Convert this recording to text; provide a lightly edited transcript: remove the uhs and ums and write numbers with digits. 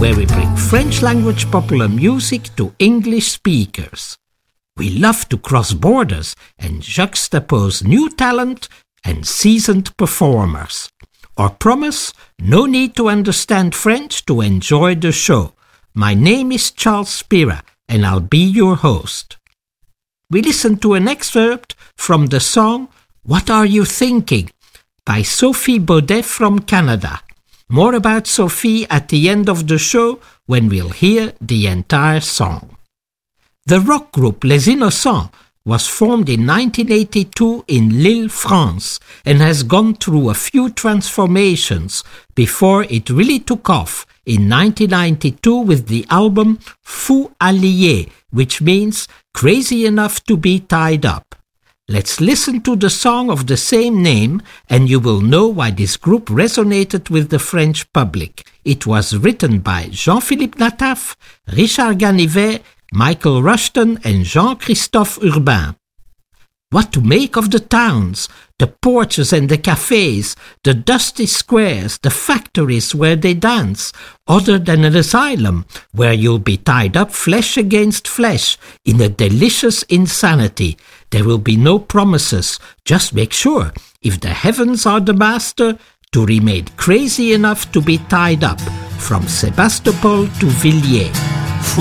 where we bring French language popular music to English speakers. We love to cross borders and juxtapose new talent and seasoned performers. Our promise: no need to understand French to enjoy the show. My name is Charles Spira, and I'll be your host. We listen to an excerpt from the song What Are You Thinking? By Sophie Baudet from Canada. More about Sophie at the end of the show when we'll hear the entire song. The rock group Les Innocents was formed in 1982 in Lille, France, and has gone through a few transformations before it really took off in 1992 with the album Fou Allié, which means crazy enough to be tied up. Let's listen to the song of the same name and you will know why this group resonated with the French public. It was written by Jean-Philippe Nataf, Richard Ganivet, Michael Rushton and Jean-Christophe Urbain. What to make of the towns, the porches and the cafes, the dusty squares, the factories where they dance, other than an asylum where you'll be tied up flesh against flesh in a delicious insanity. There will be no promises. Just make sure, if the heavens are the master, to remain crazy enough to be tied up. From Sebastopol to Villiers.